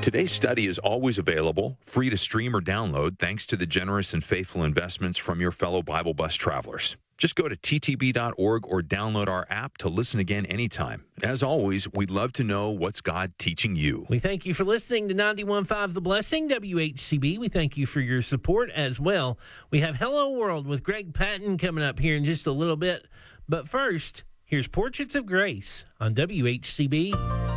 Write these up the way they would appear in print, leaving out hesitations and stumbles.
Today's study is always available, free to stream or download, thanks to the generous and faithful investments from your fellow Bible Bus travelers. Just go to ttb.org or download our app to listen again anytime. As always, we'd love to know what's God teaching you. We thank you for listening to 91.5 The Blessing, WHCB. We thank you for your support as well. We have Hello World with Greg Patton coming up here in just a little bit. But first, here's Portraits of Grace on WHCB.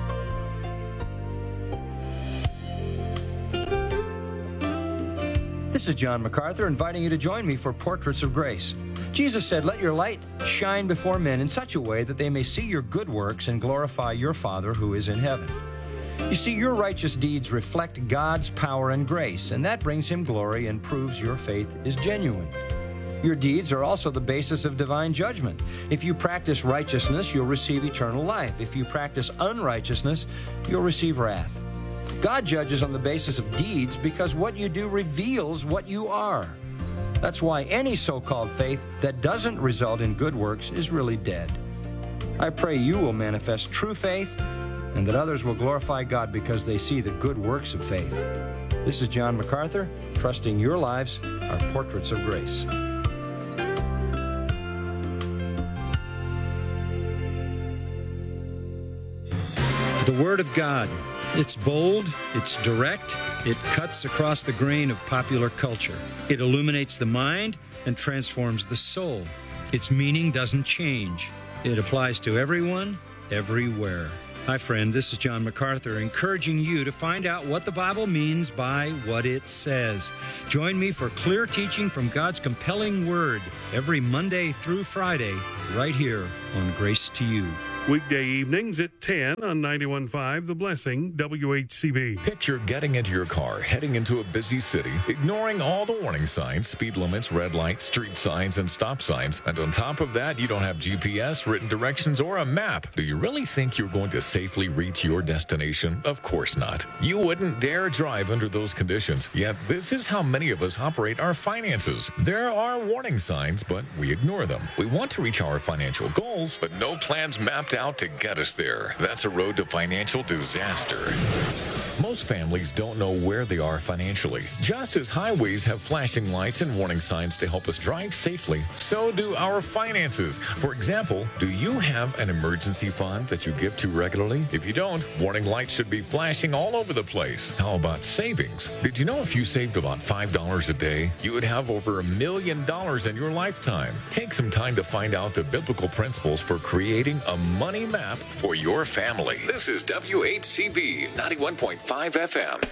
This is John MacArthur inviting you to join me for Portraits of Grace. Jesus said, "Let your light shine before men in such a way that they may see your good works and glorify your Father who is in heaven." You see, your righteous deeds reflect God's power and grace, and that brings Him glory and proves your faith is genuine. Your deeds are also the basis of divine judgment. If you practice righteousness, you'll receive eternal life. If you practice unrighteousness, you'll receive wrath. God judges on the basis of deeds because what you do reveals what you are. That's why any so-called faith that doesn't result in good works is really dead. I pray you will manifest true faith and that others will glorify God because they see the good works of faith. This is John MacArthur, trusting your lives are portraits of grace. The Word of God. It's bold, it's direct, it cuts across the grain of popular culture. It illuminates the mind and transforms the soul. Its meaning doesn't change. It applies to everyone, everywhere. Hi, friend, this is John MacArthur, encouraging you to find out what the Bible means by what it says. Join me for clear teaching from God's compelling Word every Monday through Friday, right here on Grace to You. Weekday evenings at 10 on 91.5 The Blessing, WHCB. Picture getting into your car, heading into a busy city, ignoring all the warning signs, speed limits, red lights, street signs, and stop signs. And on top of that, you don't have GPS, written directions, or a map. Do you really think you're going to safely reach your destination? Of course not. You wouldn't dare drive under those conditions. Yet this is how many of us operate our finances. There are warning signs, but we ignore them. We want to reach our financial goals, but no plans mapped out to get us there. That's a road to financial disaster. Most families don't know where they are financially. Just as highways have flashing lights and warning signs to help us drive safely, so do our finances. For example, do you have an emergency fund that you give to regularly? If you don't, warning lights should be flashing all over the place. How about savings? Did you know if you saved about $5 a day, you would have over $1 million in your lifetime? Take some time to find out the biblical principles for creating a money map for your family. This is WHCB 91.5 FM.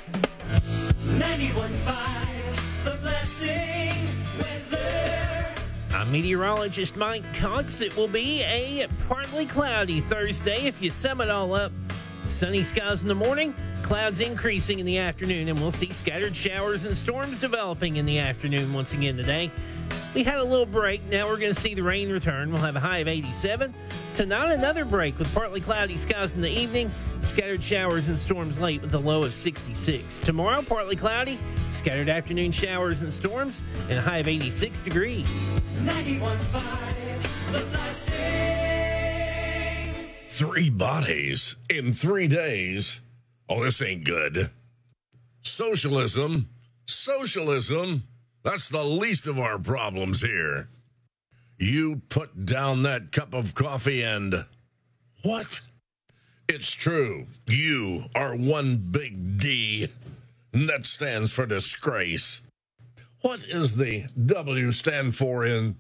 91.5 The Blessing weather. I'm meteorologist Mike Cox. It will be a partly cloudy Thursday. If you sum it all up, sunny skies in the morning, clouds increasing in the afternoon, and we'll see scattered showers and storms developing in the afternoon once again today. We had a little break. Now we're going to see the rain return. We'll have a high of 87. Tonight, another break with partly cloudy skies in the evening, scattered showers and storms late with a low of 66. Tomorrow, partly cloudy, scattered afternoon showers and storms, and a high of 86 degrees. 91.5 The Blessing. 3 bodies in 3 days. Oh, this ain't good. Socialism. That's the least of our problems here. You put down that cup of coffee and... What? It's true. You are one big D. And that stands for disgrace. What is the W stand for in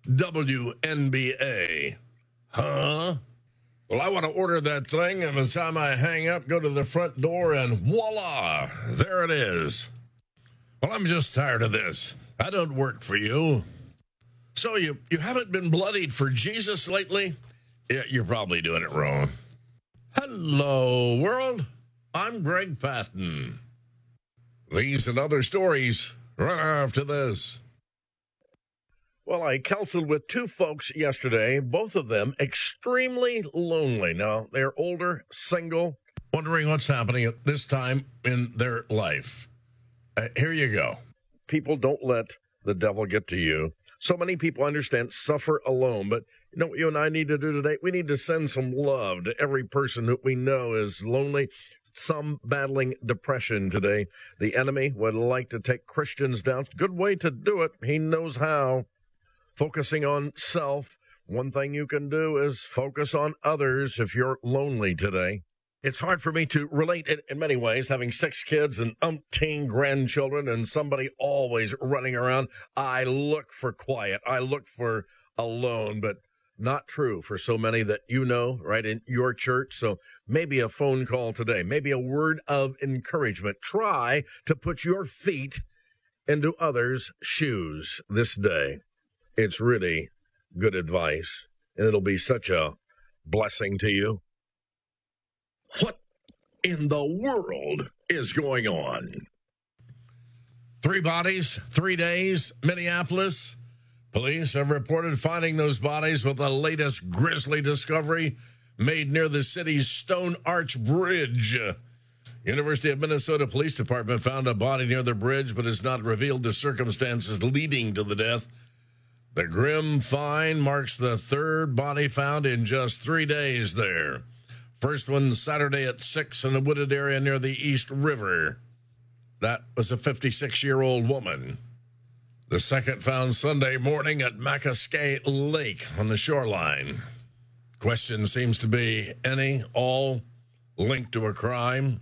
WNBA? Huh? Well, I want to order that thing, and by the time I hang up, go to the front door, and voila, there it is. Well, I'm just tired of this. I don't work for you. So you haven't been bloodied for Jesus lately? Yeah, you're probably doing it wrong. Hello, world. I'm Greg Patton. These and other stories right after this. Well, I counseled with 2 folks yesterday, both of them extremely lonely. Now, they're older, single, wondering what's happening at this time in their life. Here you go. People, don't let the devil get to you. So many people, understand, suffer alone. But you know what you and I need to do today? We need to send some love to every person that we know is lonely. some battling depression today. The enemy would like to take Christians down. Good way to do it. He knows how. Focusing on self. One thing you can do is focus on others if you're lonely today. It's hard for me to relate in many ways, having 6 kids and umpteen grandchildren and somebody always running around. I look for quiet. I look for alone, but not true for so many that you know, right, in your church. So maybe a phone call today, maybe a word of encouragement. Try to put your feet into others' shoes this day. It's really good advice, and it'll be such a blessing to you. What in the world is going on? 3 bodies, 3 days, Minneapolis. Police have reported finding those bodies with the latest grisly discovery made near the city's Stone Arch Bridge. University of Minnesota Police Department found a body near the bridge, but has not revealed the circumstances leading to the death. The grim find marks the 3rd body found in just 3 days there. First one Saturday at 6 in a wooded area near the East River. That was a 56-year-old woman. The second found Sunday morning at Macaskay Lake on the shoreline. Question seems to be all linked to a crime.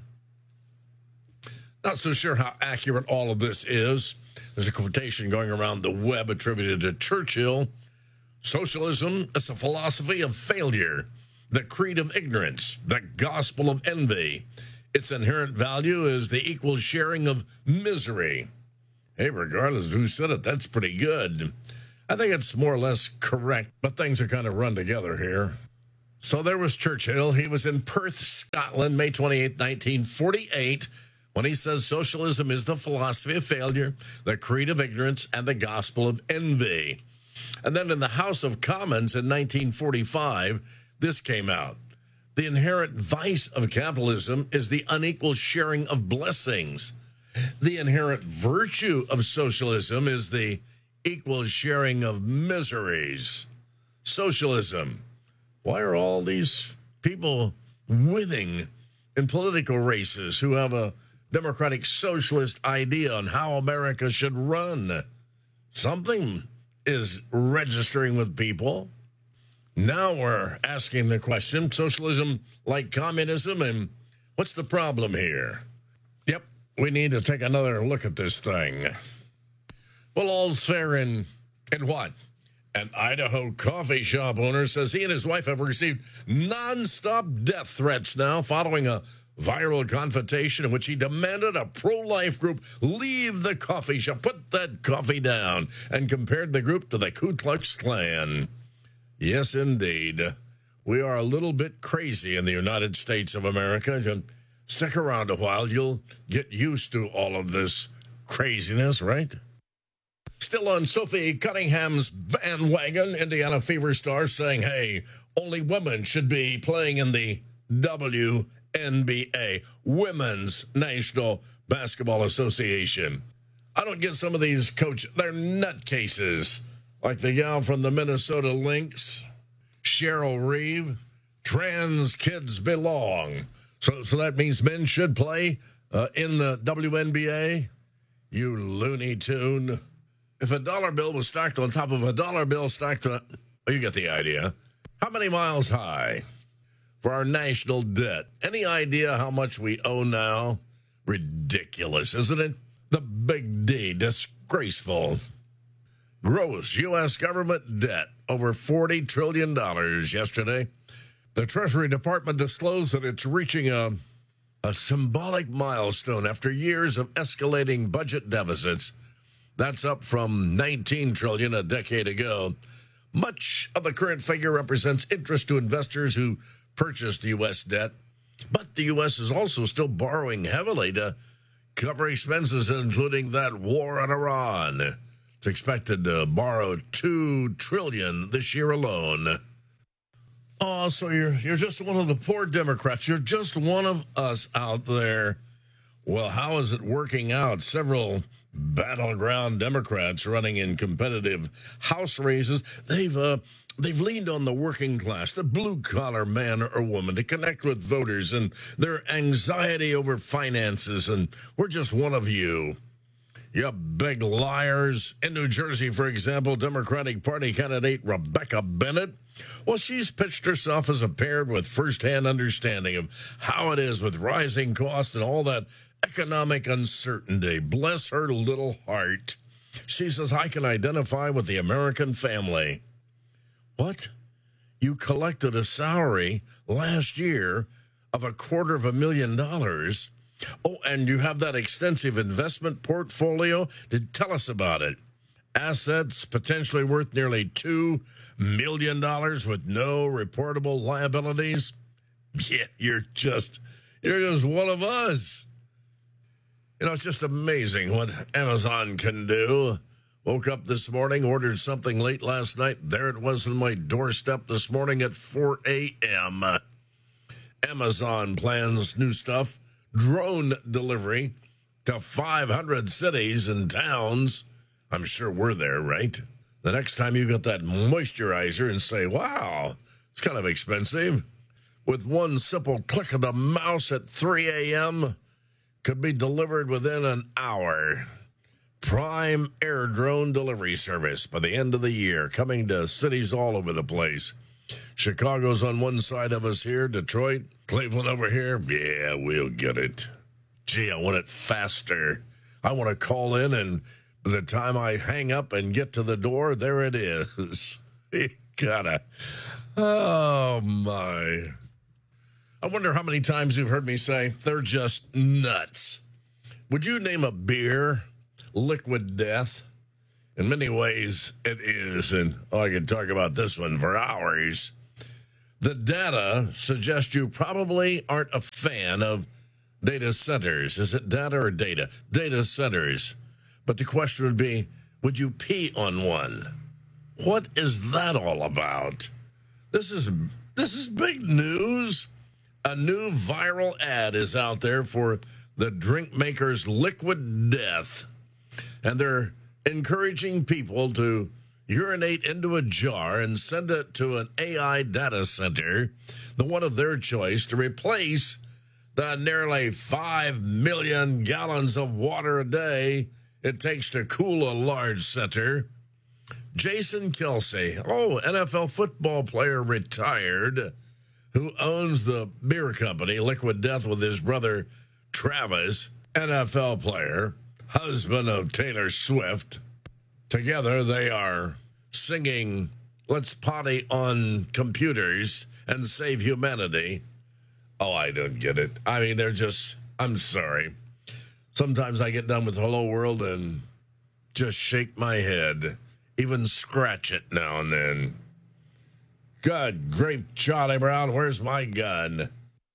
Not so sure how accurate all of this is. There's a quotation going around the web attributed to Churchill. Socialism is a philosophy of failure, the creed of ignorance, the gospel of envy. Its inherent value is the equal sharing of misery. Hey, regardless of who said it, that's pretty good. I think it's more or less correct, but things are kind of run together here. So there was Churchill. He was in Perth, Scotland, May 28, 1948, when he says socialism is the philosophy of failure, the creed of ignorance, and the gospel of envy. And then in the House of Commons in 1945, this came out. The inherent vice of capitalism is the unequal sharing of blessings. The inherent virtue of socialism is the equal sharing of miseries. Socialism. Why are all these people winning in political races who have a democratic socialist idea on how America should run? Something is registering with people. Now we're asking the question, socialism like communism, and what's the problem here? Yep, we need to take another look at this thing. Well, all's fair in what? An Idaho coffee shop owner says he and his wife have received nonstop death threats now following a viral confrontation in which he demanded a pro-life group leave the coffee shop, put that coffee down, and compared the group to the Ku Klux Klan. Yes, indeed. We are a little bit crazy in the United States of America. Stick around a while, you'll get used to all of this craziness, right? Still on Sophie Cunningham's bandwagon, Indiana Fever star saying, hey, only women should be playing in the WNBA, Women's National Basketball Association. I don't get some of these coaches, they're nutcases, like the gal from the Minnesota Lynx, Cheryl Reeve. Trans kids belong. So that means men should play in the WNBA? You Looney Tune. If a dollar bill was stacked on top of a dollar bill stacked on... you get the idea. How many miles high for our national debt? Any idea how much we owe now? Ridiculous, isn't it? The big D, disgraceful. Gross U.S. government debt, over $40 trillion yesterday. The Treasury Department disclosed that it's reaching a symbolic milestone after years of escalating budget deficits. That's up from $19 trillion a decade ago. Much of the current figure represents interest to investors who purchased U.S. debt. But the U.S. is also still borrowing heavily to cover expenses, including that war in Iran. It's expected to borrow $2 trillion this year alone. Oh, so you're just one of the poor Democrats. You're just one of us out there. Well, how is it working out? Several battleground Democrats running in competitive House races. They've They've leaned on the working class, the blue-collar man or woman, to connect with voters and their anxiety over finances, and we're just one of you. You big liars. In New Jersey, for example, Democratic Party candidate Rebecca Bennett, well, she's pitched herself as a pair with firsthand understanding of how it is with rising costs and all that economic uncertainty. Bless her little heart. She says, I can identify with the American family. What? You collected a salary last year of $250,000. Oh, and you have that extensive investment portfolio? Tell us about it. Assets potentially worth nearly $2 million with no reportable liabilities. Yeah, you're just one of us. You know, it's just amazing what Amazon can do. Woke up this morning, ordered something late last night. There it was on my doorstep this morning at 4 a.m. Amazon plans new stuff, drone delivery to 500 cities and towns. I'm sure we're there, right? The next time you get that moisturizer and say, wow, it's kind of expensive. With one simple click of the mouse at 3 a.m., could be delivered within an hour. Prime Air Drone Delivery Service by the end of the year, coming to cities all over the place. Chicago's on one side of us here, Detroit, Cleveland over here. Yeah, we'll get it. Gee, I want it faster. I want to call in, and by the time I hang up and get to the door, there it is. You gotta. Oh, my. I wonder how many times you've heard me say, they're just nuts. Would you name a beer Liquid Death? In many ways, it is, and I could talk about this one for hours. The data suggests you probably aren't a fan of data centers. Is it data or data? Data centers. But the question would be, would you pee on one? What is that all about? This is big news. A new viral ad is out there for the drink maker's Liquid Death. And they're encouraging people to urinate into a jar and send it to an AI data center, the one of their choice, to replace the nearly 5 million gallons of water a day it takes to cool a large center. Jason Kelsey, NFL football player retired, who owns the beer company Liquid Death with his brother Travis, NFL player, husband of Taylor Swift. Together they are singing Let's Potty on Computers and Save Humanity. Oh, I don't get it. I mean, I'm sorry. Sometimes I get done with Hello World and just shake my head, even scratch it now and then. Good grief, Charlie Brown, where's my gun?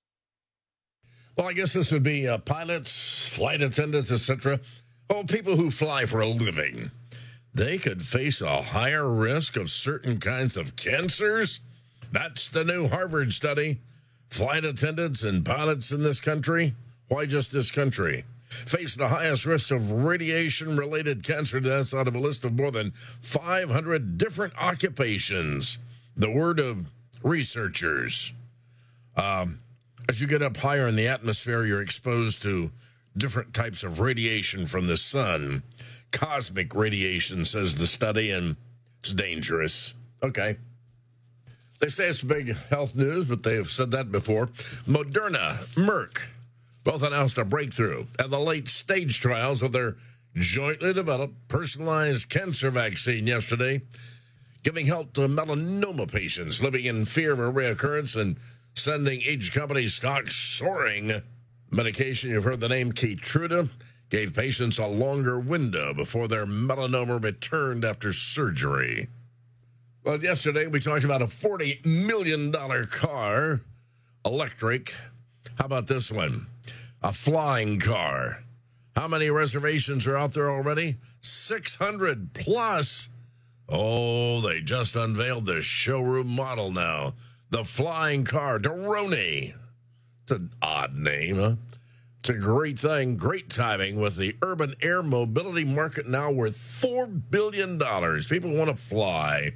Well, I guess this would be pilots, flight attendants, etc. People who fly for a living. They could face a higher risk of certain kinds of cancers. That's the new Harvard study. Flight attendants and pilots in this country, why just this country, face the highest risks of radiation-related cancer deaths out of a list of more than 500 different occupations. The word of researchers. As you get up higher in the atmosphere, you're exposed to different types of radiation from the sun. Cosmic radiation, says the study, and it's dangerous. Okay. They say it's big health news, but they've said that before. Moderna, Merck, both announced a breakthrough at the late stage trials of their jointly developed personalized cancer vaccine yesterday, giving help to melanoma patients living in fear of a reoccurrence and sending each company's stocks soaring. Medication, you've heard the name Keytruda, gave patients a longer window before their melanoma returned after surgery. Well, yesterday we talked about a $40 million car, electric. How about this one? A flying car. How many reservations are out there already? 600 plus. Oh, they just unveiled the showroom model now. The flying car, Doroni. It's an odd name, huh? It's a great thing, great timing with the urban air mobility market now worth $4 billion. People want to fly.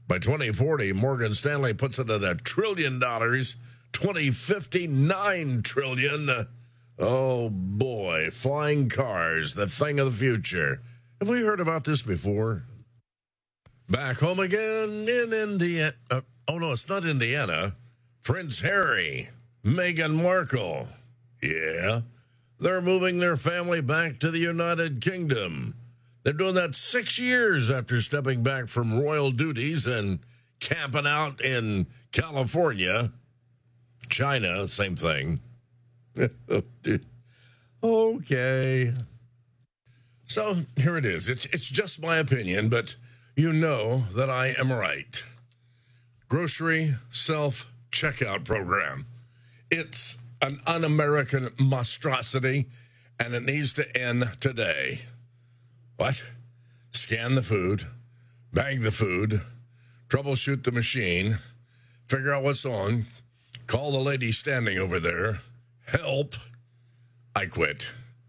By 2040, Morgan Stanley puts it at $1 trillion. 2050, $9 trillion. Oh boy, flying cars, the thing of the future. Have we heard about this before? Back home again in Indiana. Oh no, it's not Indiana. Prince Harry, Meghan Markle. Yeah, they're moving their family back to the United Kingdom. They're doing that 6 years after stepping back from royal duties and camping out in California. China, same thing. Okay. So here it is. It's just my opinion, but you know that I am right. Grocery self-checkout program. It's an un-American monstrosity, and it needs to end today. What? Scan the food, bag the food, troubleshoot the machine, figure out what's on, call the lady standing over there, help. I quit.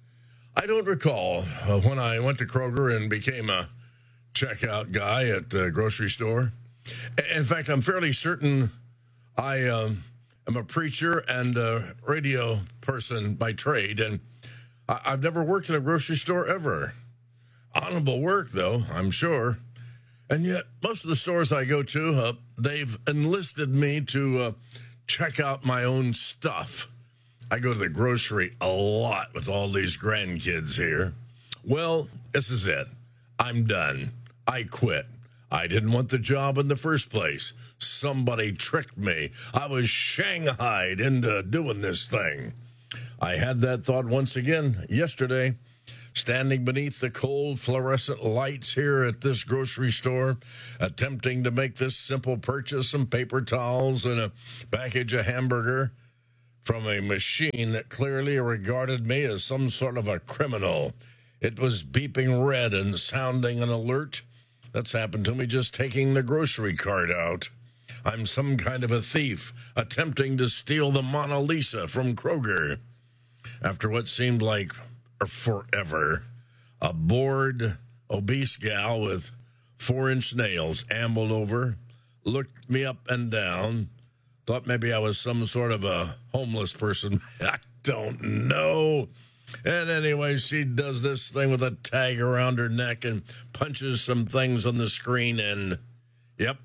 I don't recall when I went to Kroger and became a checkout guy at the grocery store. In fact, I'm fairly certain I am a preacher and a radio person by trade, and I've never worked in a grocery store ever. Honorable work, though, I'm sure. And yet, most of the stores I go to, they've enlisted me to check out my own stuff. I go to the grocery a lot with all these grandkids here. Well, this is it. I'm done. I quit. I didn't want the job in the first place. Somebody tricked me. I was shanghaied into doing this thing. I had that thought once again yesterday. Standing beneath the cold fluorescent lights here at this grocery store, attempting to make this simple purchase, some paper towels and a package of hamburger from a machine that clearly regarded me as some sort of a criminal. It was beeping red and sounding an alert. That's happened to me just taking the grocery cart out. I'm some kind of a thief attempting to steal the Mona Lisa from Kroger. After what seemed like forever, a bored, obese gal with 4-inch nails ambled over, looked me up and down, thought maybe I was some sort of a homeless person. I don't know. And anyway, she does this thing with a tag around her neck and punches some things on the screen, and yep,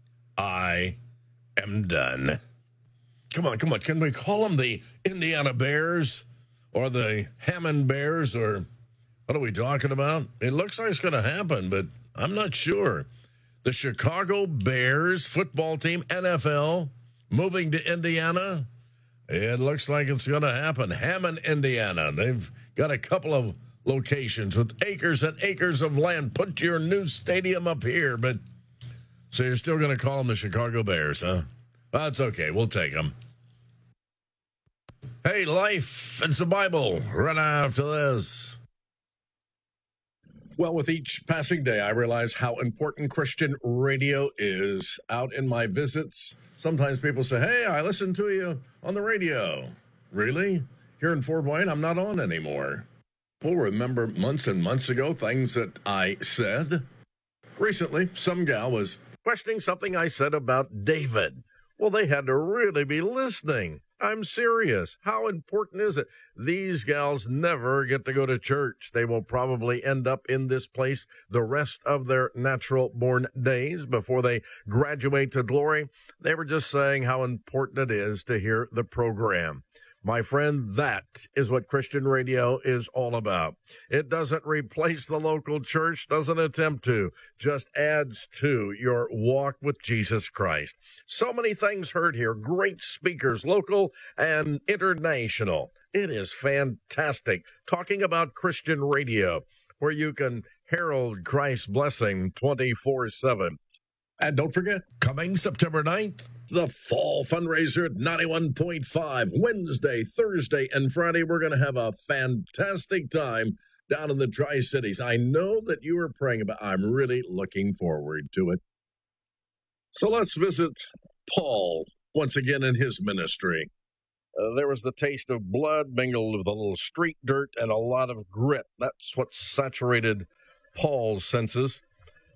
I am done. Come on. Can we call them the Indiana Bears? Or the Hammond Bears, or what are we talking about? It looks like it's going to happen, but I'm not sure. The Chicago Bears football team, NFL, moving to Indiana. It looks like it's going to happen. Hammond, Indiana. They've got a couple of locations with acres and acres of land. Put your new stadium up here. But so you're still going to call them the Chicago Bears, huh? That's okay. We'll take them. Hey, life, it's the Bible, right after this. Well, with each passing day, I realize how important Christian radio is. Out in my visits, sometimes people say, hey, I listened to you on the radio. Really? Here in Fort Wayne, I'm not on anymore. Well, remember months and months ago, things that I said? Recently, some gal was questioning something I said about David. Well, they had to really be listening. I'm serious. How important is it? These gals never get to go to church. They will probably end up in this place the rest of their natural-born days before they graduate to glory. They were just saying how important it is to hear the program. My friend, that is what Christian radio is all about. It doesn't replace the local church, doesn't attempt to, just adds to your walk with Jesus Christ. So many things heard here, great speakers, local and international. It is fantastic talking about Christian radio, where you can herald Christ's blessing 24/7. And don't forget, coming September 9th, the fall fundraiser at 91.5. Wednesday, Thursday, and Friday, we're going to have a fantastic time down in the Tri-Cities. I know that you are praying about it. I'm really looking forward to it. So let's visit Paul once again in his ministry. There was the taste of blood mingled with a little street dirt and a lot of grit. That's what saturated Paul's senses.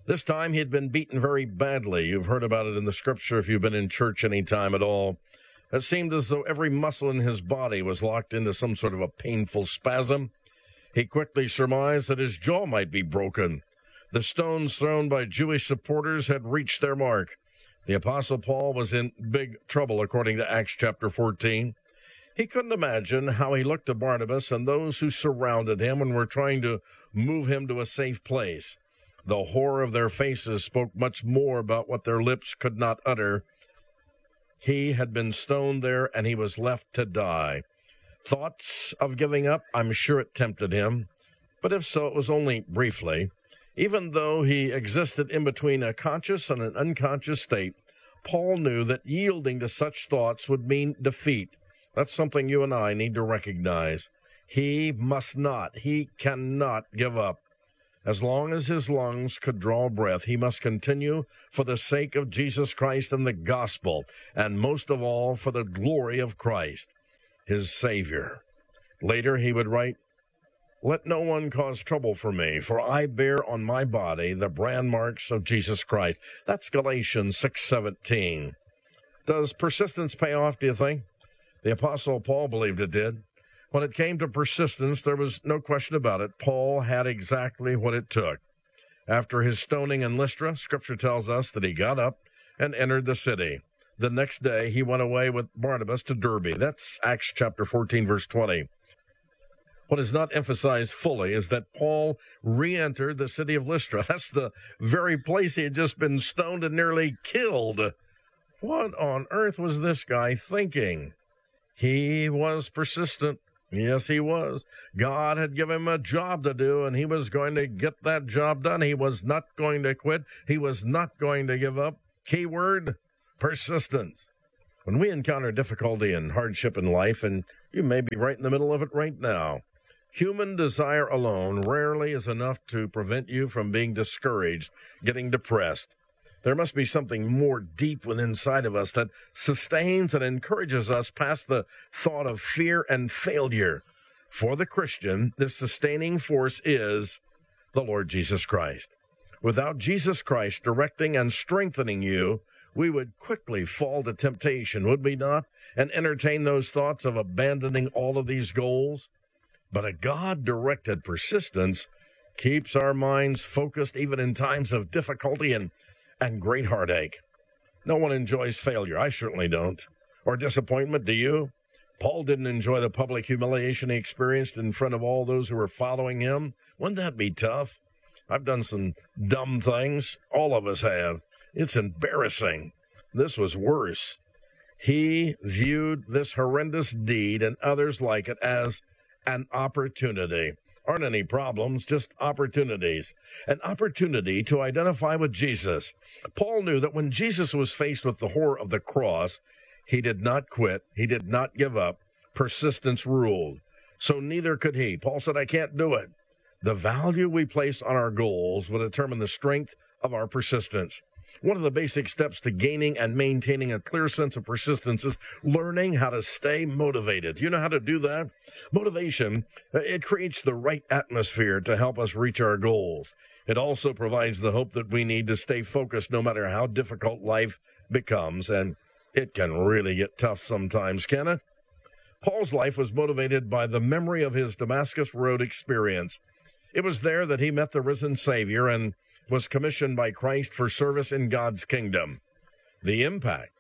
This time he had been beaten very badly. You've heard about it in the scripture if you've been in church any time at all. It seemed as though every muscle in his body was locked into some sort of a painful spasm. He quickly surmised that his jaw might be broken. The stones thrown by Jewish supporters had reached their mark. The Apostle Paul was in big trouble, according to Acts chapter 14. He couldn't imagine how he looked to Barnabas and those who surrounded him and were trying to move him to a safe place. The horror of their faces spoke much more about what their lips could not utter. He had been stoned there, and he was left to die. Thoughts of giving up, I'm sure it tempted him, but if so, it was only briefly. Even though he existed in between a conscious and an unconscious state, Paul knew that yielding to such thoughts would mean defeat. That's something you and I need to recognize. He cannot give up. As long as his lungs could draw breath, he must continue for the sake of Jesus Christ and the gospel, and most of all for the glory of Christ, his Savior. Later he would write, "Let no one cause trouble for me, for I bear on my body the brand marks of Jesus Christ." That's Galatians 6:17. Does persistence pay off, do you think? The Apostle Paul believed it did. When it came to persistence, there was no question about it. Paul had exactly what it took. After his stoning in Lystra, Scripture tells us that he got up and entered the city. The next day, he went away with Barnabas to Derbe. That's Acts chapter 14, verse 20. What is not emphasized fully is that Paul re-entered the city of Lystra. That's the very place he had just been stoned and nearly killed. What on earth was this guy thinking? He was persistent. Yes, he was. God had given him a job to do, and he was going to get that job done. He was not going to quit. He was not going to give up. Keyword, persistence. When we encounter difficulty and hardship in life, and you may be right in the middle of it right now, human desire alone rarely is enough to prevent you from being discouraged, getting depressed. There must be something more deep within inside of us that sustains and encourages us past the thought of fear and failure. For the Christian, this sustaining force is the Lord Jesus Christ. Without Jesus Christ directing and strengthening you, we would quickly fall to temptation, would we not? And entertain those thoughts of abandoning all of these goals. But a God-directed persistence keeps our minds focused even in times of difficulty and great heartache. No one enjoys failure. I certainly don't. Or disappointment, do you? Paul didn't enjoy the public humiliation he experienced in front of all those who were following him. Wouldn't that be tough? I've done some dumb things. All of us have. It's embarrassing. This was worse. He viewed this horrendous deed and others like it as an opportunity. Aren't any problems, just opportunities. An opportunity to identify with Jesus. Paul knew that when Jesus was faced with the horror of the cross, he did not quit. He did not give up. Persistence ruled. So neither could he. Paul said, "I can't do it." The value we place on our goals will determine the strength of our persistence. One of the basic steps to gaining and maintaining a clear sense of persistence is learning how to stay motivated. You know how to do that? Motivation, it creates the right atmosphere to help us reach our goals. It also provides the hope that we need to stay focused no matter how difficult life becomes, and it can really get tough sometimes, can it? Paul's life was motivated by the memory of his Damascus Road experience. It was there that he met the risen Savior and was commissioned by Christ for service in God's kingdom. The impact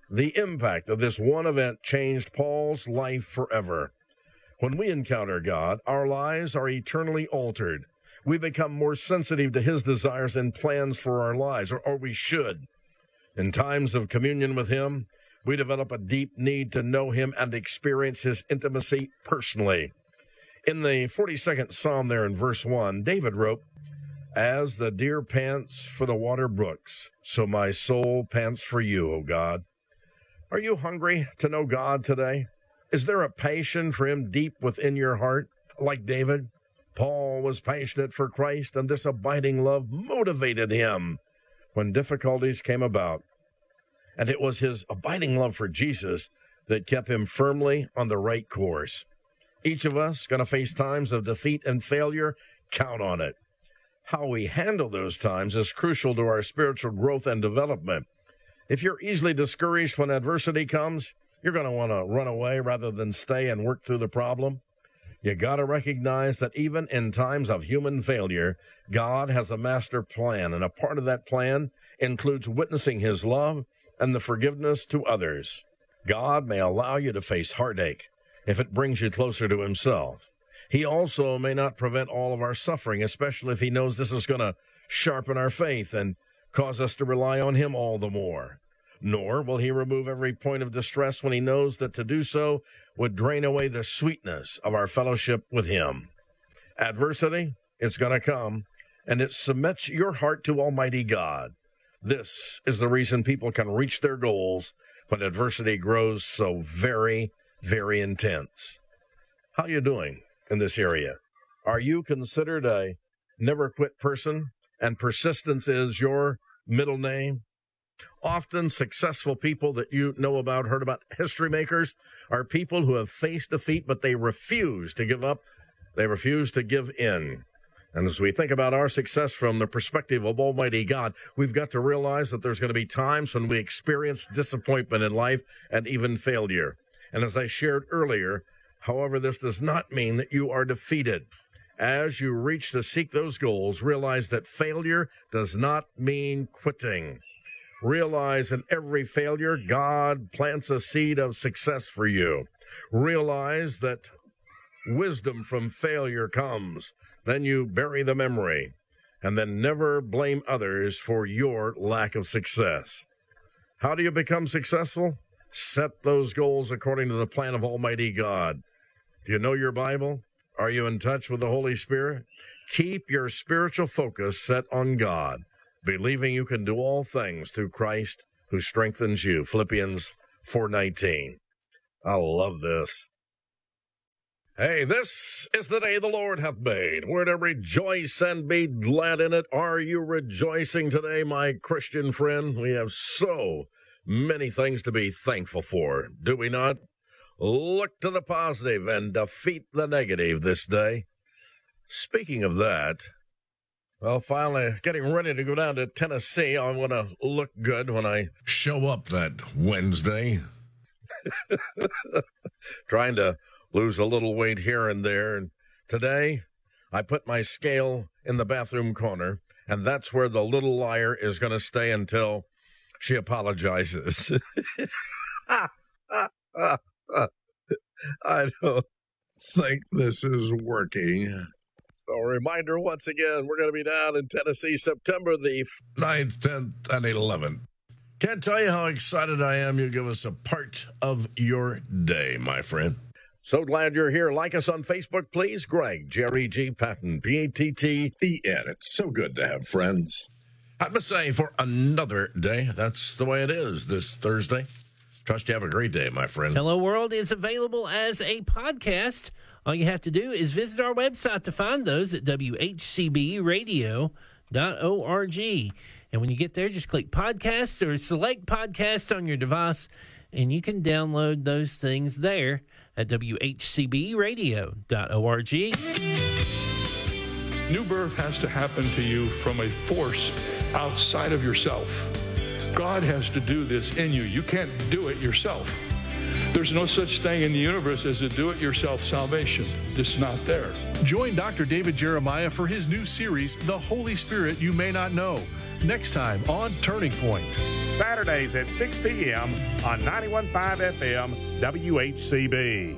of this one event changed Paul's life forever. When we encounter God, our lives are eternally altered. We become more sensitive to his desires and plans for our lives, or we should. In times of communion with him, we develop a deep need to know him and experience his intimacy personally. In the 42nd Psalm there in verse 1, David wrote, "As the deer pants for the water brooks, so my soul pants for you, O God." Are you hungry to know God today? Is there a passion for him deep within your heart, like David? Paul was passionate for Christ, and this abiding love motivated him when difficulties came about. And it was his abiding love for Jesus that kept him firmly on the right course. Each of us going to face times of defeat and failure. Count on it. How we handle those times is crucial to our spiritual growth and development. If you're easily discouraged when adversity comes, you're going to want to run away rather than stay and work through the problem. You got to recognize that even in times of human failure, God has a master plan, and a part of that plan includes witnessing His love and the forgiveness to others. God may allow you to face heartache if it brings you closer to Himself. He also may not prevent all of our suffering, especially if He knows this is going to sharpen our faith and cause us to rely on Him all the more. Nor will He remove every point of distress when He knows that to do so would drain away the sweetness of our fellowship with Him. Adversity, it's going to come, and it submits your heart to Almighty God. This is the reason people can reach their goals when adversity grows so very, very intense. How you doing in this area? Are you considered a never-quit person, and persistence is your middle name? Often successful people that you know about, heard about, history makers, are people who have faced defeat, but they refuse to give up. They refuse to give in. And as we think about our success from the perspective of Almighty God, we've got to realize that there's going to be times when we experience disappointment in life and even failure. And as I shared earlier, however, this does not mean that you are defeated. As you reach to seek those goals, realize that failure does not mean quitting. Realize in every failure, God plants a seed of success for you. Realize that wisdom from failure comes. Then you bury the memory, and then never blame others for your lack of success. How do you become successful? Set those goals according to the plan of Almighty God. Do you know your Bible? Are you in touch with the Holy Spirit? Keep your spiritual focus set on God, believing you can do all things through Christ who strengthens you. Philippians 4:19. I love this. Hey, this is the day the Lord hath made. We're to rejoice and be glad in it. Are you rejoicing today, my Christian friend? We have so many things to be thankful for, do we not? Look to the positive and defeat the negative this day. Speaking of that, well, finally getting ready to go down to Tennessee. I want to look good when I Show up that Wednesday. trying to lose a little weight here and there. And today, I put my scale in the bathroom corner, and that's where the little liar is going to stay until she apologizes. I don't Think this is working. So a reminder once again, we're going to be down in Tennessee September the 9th, 10th, and 11th. Can't tell you how excited I am you give us a part of your day, my friend. So glad you're here. Like us on Facebook, please. Greg, Jerry G. Patton, P-A-T-T-E-N. It's so good to have friends. I must say, for another day, that's the way it is this Thursday. Trust you have a great day, my friend. Hello World is available as a podcast. All you have to do is visit our website to find those at whcbradio.org. And when you get there, just click podcasts or select podcast on your device, and you can download those things there at whcbradio.org. New birth has to happen to you from a force outside of yourself. God has to do this in you. You can't do it yourself. There's no such thing in the universe as a do-it-yourself salvation. It's not there. Join Dr. David Jeremiah for his new series, The Holy Spirit You May Not Know, next time on Turning Point. Saturdays at 6 p.m. on 91.5 FM WHCB.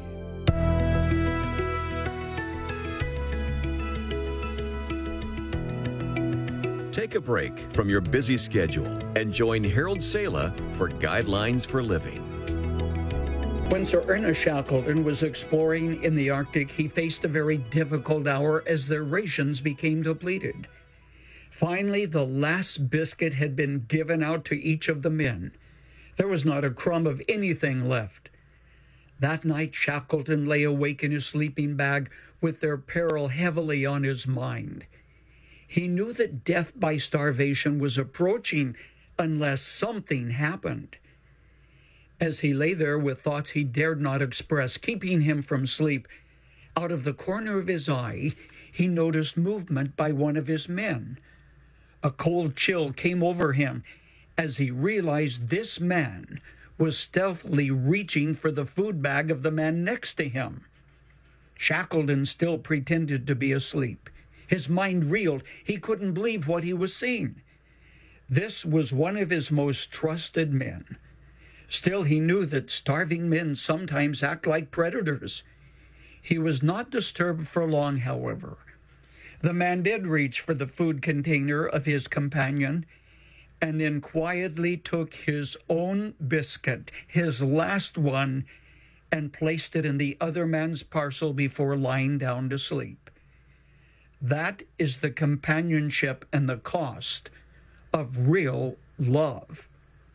Take a break from your busy schedule and join Harold Sala for Guidelines for Living. When Sir Ernest Shackleton was exploring in the Arctic, he faced a very difficult hour as their rations became depleted. Finally, the last biscuit had been given out to each of the men. There was not a crumb of anything left. That night, Shackleton lay awake in his sleeping bag with their peril heavily on his mind. He knew that death by starvation was approaching unless something happened. As he lay there with thoughts he dared not express, keeping him from sleep, Out of the corner of his eye, he noticed movement by one of his men. A cold chill came over him as he realized this man was stealthily reaching for the food bag of the man next to him. Shackleton still pretended to be asleep. His mind reeled. He couldn't believe what he was seeing. This was one of his most trusted men. Still, he knew that starving men sometimes act like predators. He was not disturbed for long, however. The man did reach for the food container of his companion and then quietly took his own biscuit, his last one, and placed it in the other man's parcel before lying down to sleep. That is the companionship and the cost of real love.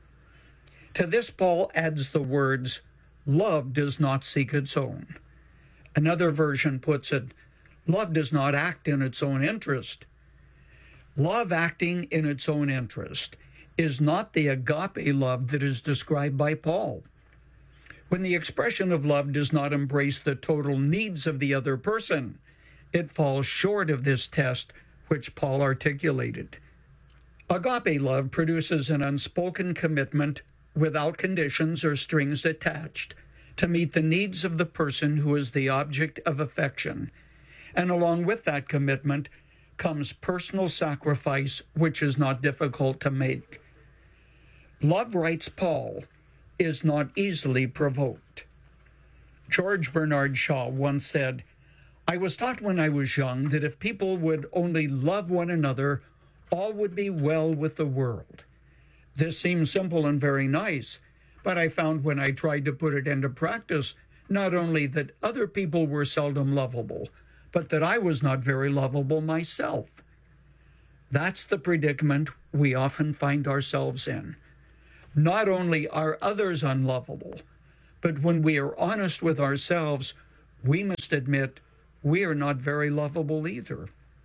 To this, Paul adds the words, "Love does not seek its own." Another version puts it, "Love does not act in its own interest." Love acting in its own interest is not the agape love that is described by Paul. When the expression of love does not embrace the total needs of the other person, it falls short of this test which Paul articulated. Agape love produces an unspoken commitment without conditions or strings attached to meet the needs of the person who is the object of affection. And along with that commitment comes personal sacrifice, which is not difficult to make. Love, writes Paul, is not easily provoked. George Bernard Shaw once said, "I was taught when I was young that if people would only love one another, all would be well with the world." This seems simple and very nice, but I found when I tried to put it into practice, not only that other people were seldom lovable, but that I was not very lovable myself. That's the predicament we often find ourselves in. Not only are others unlovable, but when we are honest with ourselves, we must admit we are not very lovable either.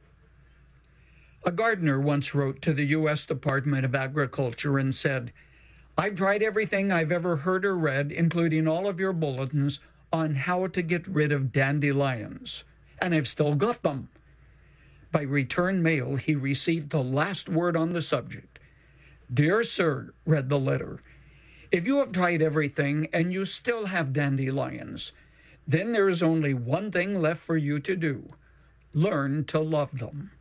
A gardener once wrote to the U.S. Department of Agriculture and said, "I've tried everything I've ever heard or read, including all of your bulletins, on how to get rid of dandelions, and I've still got them." By return mail, he received the last word on the subject. "Dear sir," read the letter, "if you have tried everything and you still have dandelions, then there is only one thing left for you to do: learn to love them."